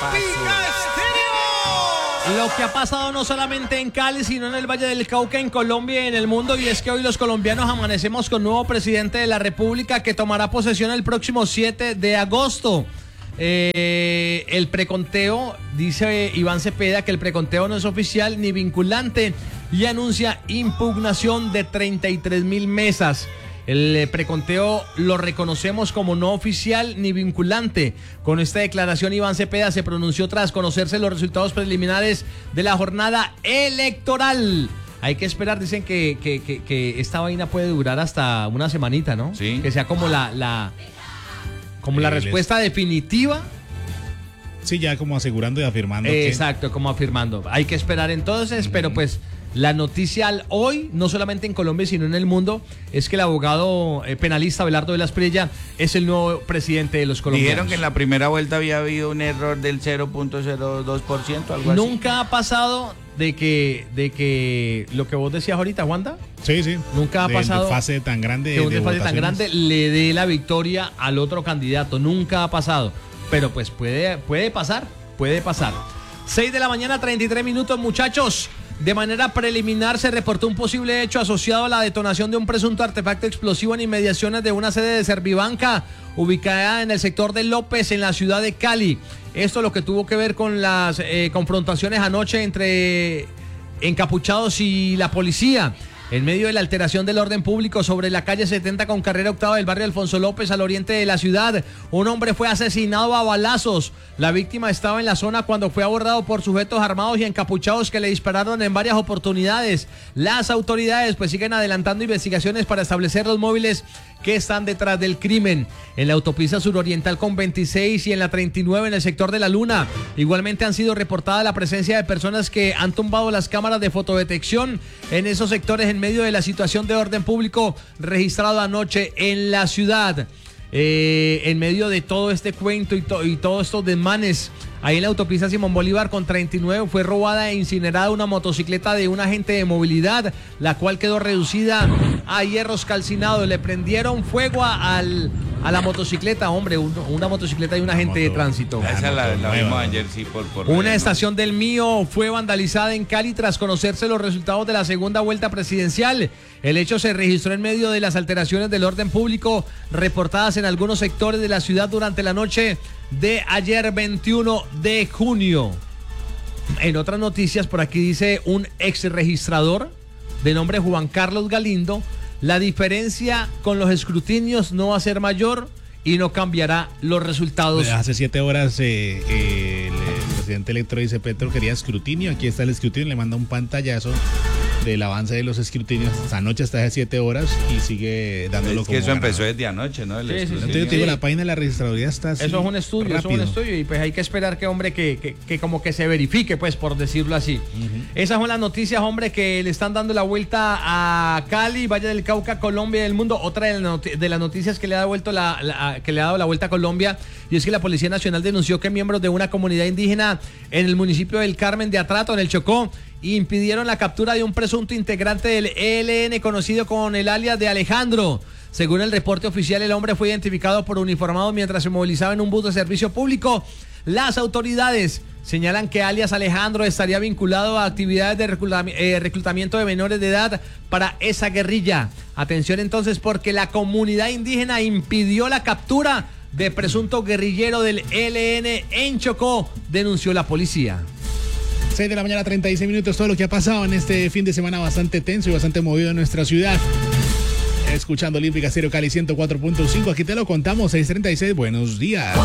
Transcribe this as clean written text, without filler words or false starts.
Lo que ha pasado no solamente en Cali, sino en el Valle del Cauca, en Colombia y en el mundo, y es que hoy los colombianos amanecemos con nuevo presidente de la República que tomará posesión el próximo 7 de agosto. El preconteo, dice Iván Cepeda, que el preconteo no es oficial ni vinculante y anuncia impugnación de 33.000 mesas. El preconteo lo reconocemos como no oficial ni vinculante. Con esta declaración, Iván Cepeda se pronunció tras conocerse los resultados preliminares de la jornada electoral. Hay que esperar, dicen que esta vaina puede durar hasta una semanita, ¿no? Sí. Que sea como la respuesta definitiva. Sí, ya como asegurando y afirmando. Exacto, como afirmando. Hay que esperar entonces, pero pues la noticia hoy, no solamente en Colombia, sino en el mundo, es que el abogado penalista Abelardo Velas Prilla es el nuevo presidente de los colombianos. Dijeron que en la primera vuelta había habido un error del 0.02%, algo así. Nunca ha pasado de que lo que vos decías ahorita, Wanda. Sí, sí. Nunca ha pasado desfase tan grande que un de desfase tan votaciones grande le dé la victoria al otro candidato. Nunca ha pasado. Pero pues puede pasar. 6 de la mañana, 33 minutos, muchachos. De manera preliminar se reportó un posible hecho asociado a la detonación de un presunto artefacto explosivo en inmediaciones de una sede de Servibanca ubicada en el sector de López, en la ciudad de Cali. Esto lo que tuvo que ver con las confrontaciones anoche entre encapuchados y la policía. En medio de la alteración del orden público sobre la calle 70 con carrera octava del barrio Alfonso López al oriente de la ciudad, un hombre fue asesinado a balazos. La víctima estaba en la zona cuando fue abordado por sujetos armados y encapuchados que le dispararon en varias oportunidades. Las autoridades pues siguen adelantando investigaciones para establecer los móviles que están detrás del crimen. En la autopista suroriental con 26 y en la 39 en el sector de La Luna. Igualmente han sido reportada la presencia de personas que han tumbado las cámaras de fotodetección en esos sectores en medio de la situación de orden público registrado anoche en la ciudad. En medio de todo este cuento y todos estos desmanes, ahí en la autopista Simón Bolívar con 39 fue robada e incinerada una motocicleta de un agente de movilidad, la cual quedó reducida a hierros calcinados. Le prendieron fuego a la motocicleta, hombre, una motocicleta de un agente de tránsito. Esa la vimos ayer, sí, por Una estación del Mío fue vandalizada en Cali tras conocerse los resultados de la segunda vuelta presidencial. El hecho se registró en medio de las alteraciones del orden público reportadas en algunos sectores de la ciudad durante la noche de ayer 21 de junio. En otras noticias, por aquí dice un ex registrador de nombre Juan Carlos Galindo: la diferencia con los escrutinios no va a ser mayor y no cambiará los resultados. Hace 7 horas el presidente electo dice: Petro quería escrutinio, aquí está el escrutinio, le manda un pantallazo del avance de los escrutinios. Esta noche está hace 7 horas y sigue dándolo. Es que eso empezó desde anoche, ¿no? Sí. Entonces yo te digo, la página de la registraduría está así. Eso es un estudio, y pues hay que esperar que, hombre, que como que se verifique, pues, por decirlo así. Esas son las noticias, hombre, que le están dando la vuelta a Cali, Valle del Cauca, Colombia y el mundo. Otra de las noticias que le ha dado la vuelta a Colombia, y es que la Policía Nacional denunció que miembros de una comunidad indígena en el municipio del Carmen de Atrato, en el Chocó, impidieron la captura de un presunto integrante del ELN conocido con el alias de Alejandro. Según el reporte oficial, el hombre fue identificado por uniformados mientras se movilizaba en un bus de servicio público. Las autoridades señalan que alias Alejandro estaría vinculado a actividades de reclutamiento de menores de edad para esa guerrilla. Atención entonces, porque la comunidad indígena impidió la captura de presunto guerrillero del ELN en Chocó, denunció la policía. 6 de la mañana, 36 minutos, todo lo que ha pasado en este fin de semana bastante tenso y bastante movido en nuestra ciudad. Escuchando Olímpica Stereo Cali 104.5, aquí te lo contamos, 6:36, buenos días.